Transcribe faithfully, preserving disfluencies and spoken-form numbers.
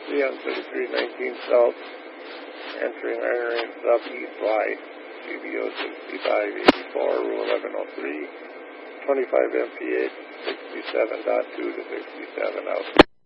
three on thirty-three nineteen south, entering Iron Range southeast Y, G B O sixty-five eighty-four, Rule eleven oh three, twenty-five M P H, sixty-seven point two to sixty-seven out.